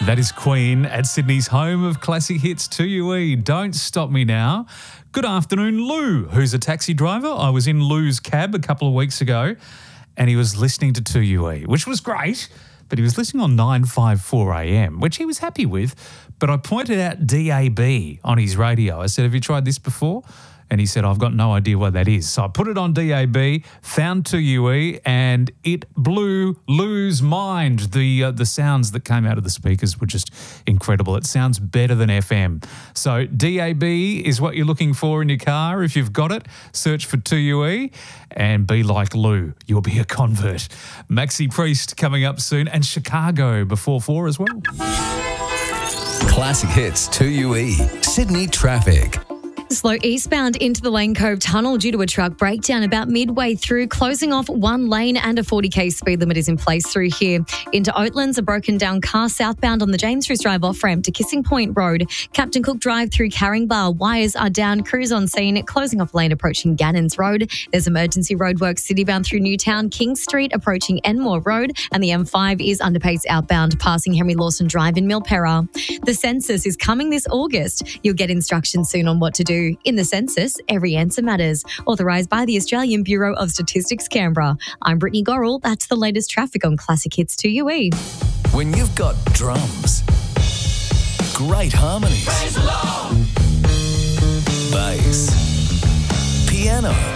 That is Queen at Sydney's home of classic hits 2UE. Don't Stop Me Now. Good afternoon, Lou, who's a taxi driver. I was in Lou's cab a couple of weeks ago and he was listening to 2UE, which was great, but he was listening on 954 AM, which he was happy with. But I pointed out DAB on his radio. I said, have you tried this before? And he said, I've got no idea what that is. So I put it on DAB, found 2UE, and it blew Lou's mind. The sounds that came out of the speakers were just incredible. It sounds better than FM. So DAB is what you're looking for in your car. If you've got it, search for 2UE and be like Lou. You'll be a convert. Maxi Priest coming up soon, and Chicago before 4 as well. Classic Hits 2UE. Sydney traffic. Slow eastbound into the Lane Cove Tunnel due to a truck breakdown about midway through, closing off one lane, and a 40k speed limit is in place through here. Into Oatlands, a broken down car southbound on the James Roos Drive off-ramp to Kissing Point Road. Captain Cook Drive through Caringbah, wires are down, crews on scene, closing off lane approaching Gannons Road. There's emergency roadworks citybound through Newtown, King Street approaching Enmore Road, and the M5 is underpace outbound passing Henry Lawson Drive in Milperra. The census is coming this August. You'll get instructions soon on what to do. In the census, every answer matters. Authorised by the Australian Bureau of Statistics, Canberra. I'm Brittany Gorrell. That's the latest traffic on Classic Hits 2UE. When you've got drums, great harmonies, bass, piano,